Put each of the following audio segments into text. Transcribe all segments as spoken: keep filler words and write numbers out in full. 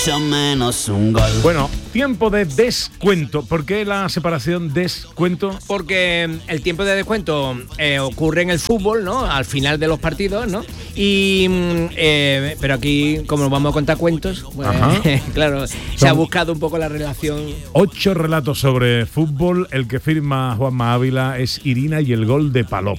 menos un gol. Bueno, tiempo de descuento. ¿Por qué la separación descuento? Porque el tiempo de descuento eh, ocurre en el fútbol, ¿no? Al final de los partidos, ¿no? Y eh, pero aquí, como nos vamos a contar cuentos, pues, claro, Son se ha buscado un poco la relación. Ocho relatos sobre fútbol. El que firma Juanma Ávila es Irina y el gol de Palop.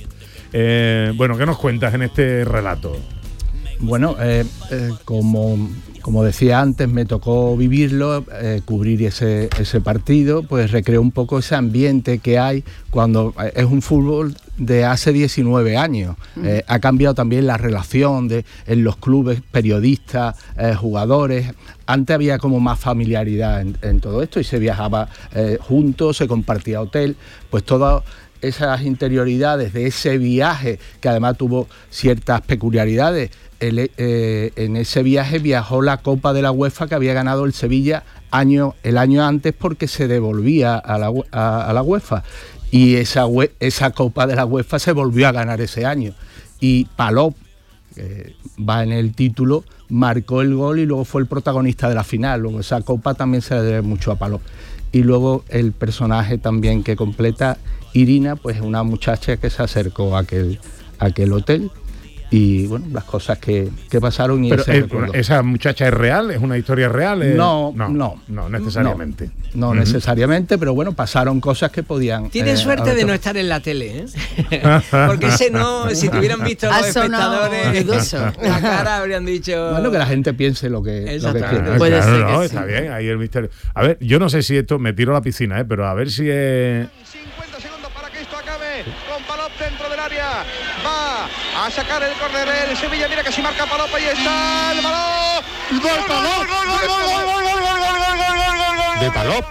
Eh, bueno, ¿qué nos cuentas en este relato? Bueno, eh, eh, como, como decía antes, me tocó vivirlo, eh, cubrir ese, ese partido, pues recreó un poco ese ambiente que hay cuando es un fútbol de hace diecinueve años. Eh, ha cambiado también la relación de, en los clubes, periodistas, eh, jugadores. Antes había como más familiaridad en, en todo esto y se viajaba eh, juntos, se compartía hotel, pues todo... esas interioridades de ese viaje, que además tuvo ciertas peculiaridades. El, eh, en ese viaje viajó la Copa de la UEFA que había ganado el Sevilla año, el año antes, porque se devolvía a la, a, a la UEFA. Y esa, esa Copa de la UEFA se volvió a ganar ese año. Y Palop, que va en el título, marcó el gol y luego fue el protagonista de la final. Luego esa Copa también se le debe mucho a Palop. Y luego el personaje también que completa Irina, pues es una muchacha que se acercó a aquel, a aquel hotel y bueno, las cosas que, que pasaron. Y Pero ese eh, ¿esa muchacha es real? ¿Es una historia real? ¿Es... No, no, no, no necesariamente. No, no uh-huh. necesariamente, pero bueno, pasaron cosas que podían... Tiene eh, suerte de no estar en la tele, ¿eh? Porque ese no, si te hubieran visto los espectadores, la cara habrían dicho... Bueno, que la gente piense lo que, lo que quiere. Ah, Puede claro, ser no, que está sí. bien, ahí el misterio. A ver, yo no sé si esto, me tiro a la piscina, ¿eh? Pero a ver si es... cincuenta segundos para que esto acabe, con Palop dentro del área, va a sacar el córner el Sevilla, mira que si marca Palop, ahí está el balón. ¡Gol, Palop! ¡Gol, gol, gol, gol, gol, gol, gol, gol, gol, gol, gol! ¿De Palop?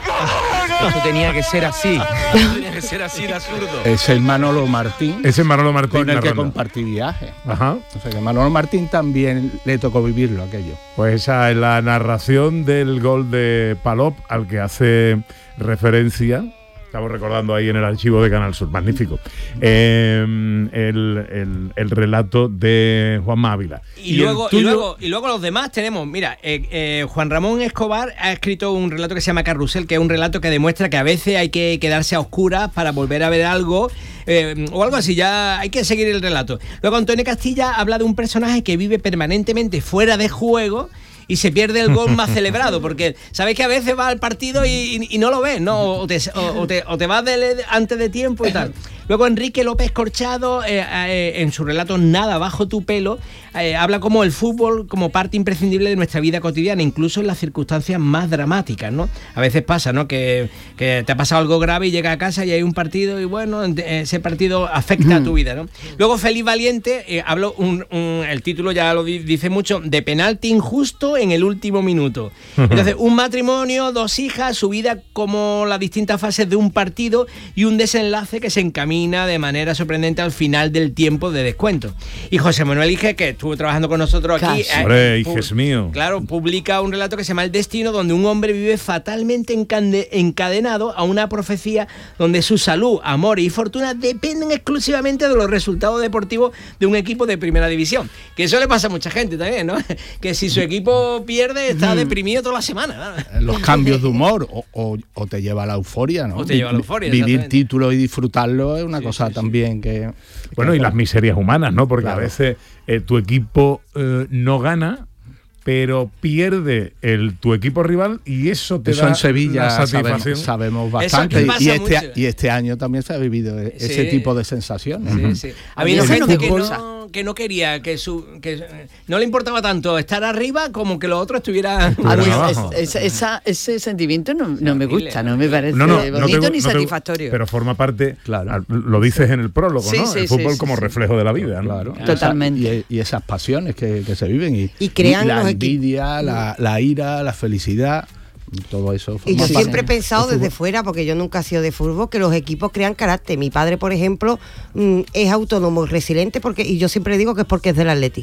Eso tenía que ser así. Tenía que ser así de absurdo. Es el Manolo Martín. Es el Manolo Martín. Con el que narrando. compartí viaje. Ajá. O sea que Manolo Martín también le tocó vivirlo aquello. Pues esa es la narración del gol de Palop al que hace referencia. Estamos recordando ahí en el archivo de Canal Sur, magnífico. Eh, el, el, el relato de Juanma Ávila. Y, y, luego, y, luego, y luego los demás tenemos, mira, eh, eh, Juan Ramón Escobar ha escrito un relato que se llama Carrusel, que es un relato que demuestra que a veces hay que quedarse a oscuras para volver a ver algo, eh, o algo así, ya hay que seguir el relato. Luego Antonio Castilla habla de un personaje que vive permanentemente fuera de juego y se pierde el gol más celebrado, porque sabéis que a veces vas al partido y, y, y no lo ves, ¿no? O te, o, o te, o te vas de, antes de tiempo y tal. Luego Enrique López Corchado, eh, eh, en su relato Nada bajo tu pelo, eh, habla como el fútbol como parte imprescindible de nuestra vida cotidiana, incluso en las circunstancias más dramáticas, ¿no? A veces pasa, ¿no? Que, que te ha pasado algo grave y llegas a casa y hay un partido y bueno, ese partido afecta a tu vida, ¿no? Luego Félix Valiente, eh, hablo un, un, el título ya lo dice mucho, de penalti injusto en el último minuto. Entonces, un matrimonio, dos hijas, su vida como las distintas fases de un partido y un desenlace que se encamina de manera sorprendente al final del tiempo de descuento. Y José Manuel Ige, que estuvo trabajando con nosotros aquí, eh, hombre, Ige es mío. Claro, publica un relato que se llama El Destino, donde un hombre vive fatalmente encande- encadenado a una profecía donde su salud, amor y fortuna dependen exclusivamente de los resultados deportivos de un equipo de primera división. Que eso le pasa a mucha gente también, ¿no? Que si su equipo pierde, está deprimido toda la semana, ¿no? Los cambios de humor o, o, o te lleva a la euforia, ¿no? O te lleva a la euforia, vivir títulos y disfrutarlo es una sí, cosa sí, también sí. que... Bueno, que y las miserias humanas, ¿no? Porque claro. a veces eh, tu equipo eh, no gana, pero pierde el tu equipo rival y eso te eso da en Sevilla la satisfacción. Sabemos, sabemos bastante y, y, este, y este año también se ha vivido sí. ese tipo de sensaciones. Sí, sí. Ha habido gente que no, que no quería, que, su, que no le importaba tanto estar arriba como que los otros estuvieran... A mí es, es, esa, ese sentimiento no, no me gusta, no me parece no, no, bonito no te, ni no satisfactorio. Te, pero forma parte, claro. Lo dices en el prólogo, sí, ¿no? Sí, el fútbol sí, como sí, reflejo sí. de la vida, ¿no? Claro. Totalmente. Y, y esas pasiones que, que se viven y, y crean y la los envidia, la, la ira, la felicidad, todo eso. Y yo siempre he pensado desde fuera, porque yo nunca he sido de fútbol, que los equipos crean carácter. Mi padre, por ejemplo, mmm, es autónomo y resiliente, porque, y yo siempre digo que es porque es del Atleti.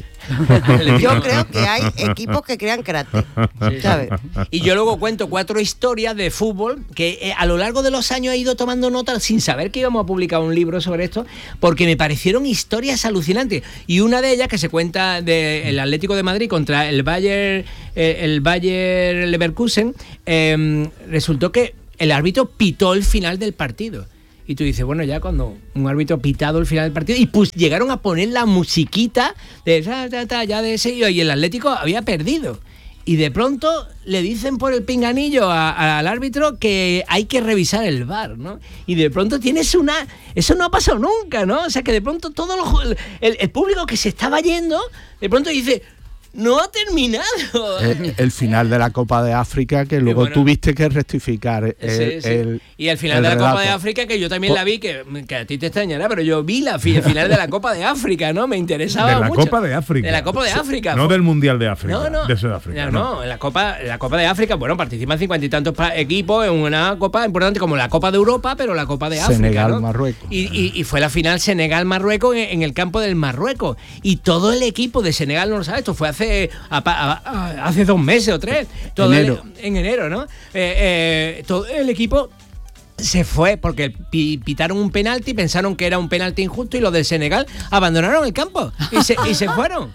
Yo creo que hay equipos que crean carácter, sí, ¿sabes? Y yo luego cuento cuatro historias de fútbol que eh, a lo largo de los años he ido tomando nota sin saber que íbamos a publicar un libro sobre esto, porque me parecieron historias alucinantes. Y una de ellas que se cuenta del Atlético de Madrid contra el Bayer, eh, el Bayer Leverkusen, eh, resultó que el árbitro pitó el final del partido. Y tú dices, bueno, ya cuando un árbitro pitado el final del partido, y pues llegaron a poner la musiquita de ta, ta, ta, ya de ese, y el Atlético había perdido. Y de pronto le dicen por el pinganillo a, a, al árbitro que hay que revisar el V A R, ¿no? Y de pronto tienes una... Eso no ha pasado nunca, ¿no? O sea, que de pronto todo lo, el, el público que se estaba yendo, de pronto dice... No ha terminado. El, el final de la Copa de África, que luego bueno, tuviste que rectificar. El, sí, sí. El, y el final el de la relato. Copa de África, que yo también la vi, que, que a ti te extrañará, pero yo vi la, el final de la Copa de África, ¿no? Me interesaba mucho. De la mucho. Copa de África. De la Copa de África. No del Mundial de África. No, no. De Sudáfrica. No, no, en la Copa, en la Copa de África, bueno, participan cincuenta y tantos equipos en una Copa importante como la Copa de Europa, pero la Copa de África. Senegal, ¿no? Marruecos. Y, y, y fue la final Senegal-Marruecos en, en el campo del Marruecos. Y todo el equipo de Senegal, no lo sabes, esto fue hace... A, a, hace dos meses o tres, todo enero. El, en enero, ¿no? Eh, eh, todo el equipo se fue porque pitaron un penalti, pensaron que era un penalti injusto y los del Senegal abandonaron el campo y se, y se fueron.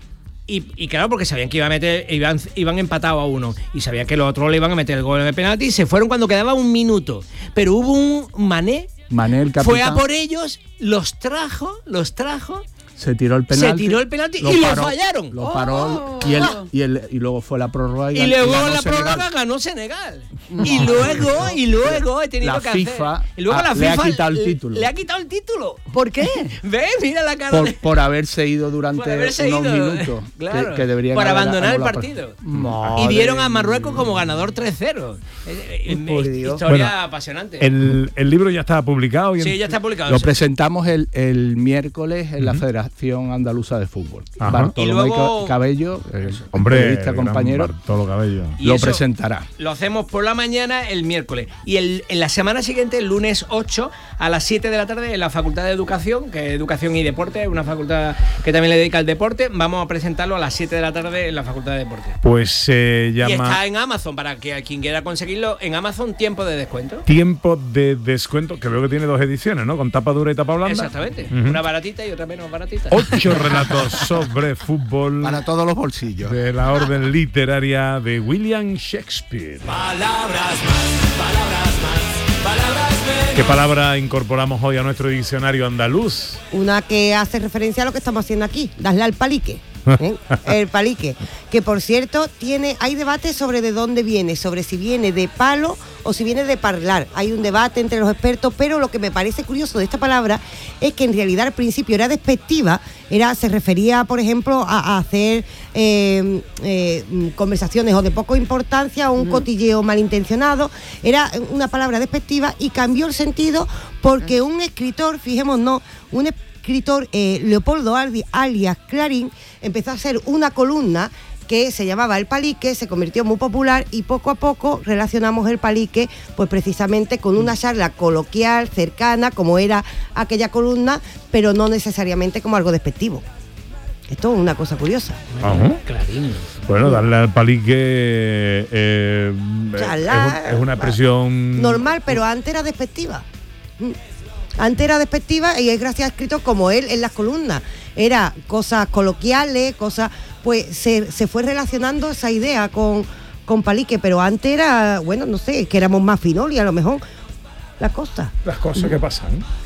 Y, y claro, porque sabían que iba a meter, iban, iban empatados a uno y sabían que los otros le iban a meter el gol de penalti y se fueron cuando quedaba un minuto. Pero hubo un Mané, Mané el capitán, fue a por ellos, los trajo, los trajo. Se tiró el penalti. Se tiró el penalti lo y paró, lo fallaron. Lo paró oh. y, el, y, el, y luego fue la prórroga. Y, y luego la prórroga ganó Senegal. No. Y luego, y luego he tenido la que FIFA hacer. Y luego a, la le FIFA ha quitado el título. Le ha quitado el título. ¿Por qué? ¿Ves? Mira la cara. Por, de... por haberse ido durante por haberse unos ido. minutos. Claro. Que, que deberían por haber abandonar el partido. Madre y dieron a Marruecos como ganador tres cero. Historia bueno, apasionante. El, el libro ya está publicado. Y sí, en... ya está publicado. Lo sí. presentamos el, el miércoles en uh-huh. la Federación Andaluza de Fútbol. Ajá. Bartolomé y luego, Cabello, el hombre, periodista compañero, Bartolo Cabello. lo presentará. Lo hacemos por la mañana el miércoles. Y el, en la semana siguiente, el lunes ocho, a las siete de la tarde, en la Facultad de Educación, que es Educación y Deporte, una facultad que también le dedica al deporte, vamos a presentarlo a las siete de la tarde en la Facultad de Deporte. Pues se llama... Y está en Amazon, para que quien quiera conseguirlo, en Amazon, tiempo de descuento. Tiempo de descuento, que veo que tiene dos ediciones, ¿no? Con tapa dura y tapa blanda. Exactamente. Uh-huh. Una baratita y otra menos baratita. Ocho relatos sobre fútbol. Para todos los bolsillos. De la orden literaria de William Shakespeare. Palabras más, palabras más, palabras menos. ¿Qué palabra incorporamos hoy a nuestro diccionario andaluz? Una que hace referencia a lo que estamos haciendo aquí, darle al palique. ¿Eh? El palique, que por cierto tiene, hay debate sobre de dónde viene, sobre si viene de palo o si viene de parlar. Hay un debate entre los expertos, pero lo que me parece curioso de esta palabra es que en realidad al principio era despectiva, era, se refería, por ejemplo, a, a hacer eh, eh, conversaciones o de poca importancia o un mm. cotilleo malintencionado. Era una palabra despectiva y cambió el sentido porque un escritor, fijémonos, un escritor, eh, Leopoldo alias Clarín, empezó a hacer una columna que se llamaba El Palique, se convirtió muy popular y poco a poco relacionamos el palique pues precisamente con una charla coloquial, cercana, como era aquella columna, pero no necesariamente como algo despectivo. Esto es una cosa curiosa. Ajá. Clarín. Bueno, darle al palique eh, charla, es, es una expresión normal, pero antes era despectiva. Antes era despectiva y es gracias a escritos como él en las columnas. Era cosas coloquiales, cosas... Pues se, se fue relacionando esa idea con, con palique, pero antes era, bueno, no sé, que éramos más finoli a lo mejor. Las cosas. Las cosas que pasan.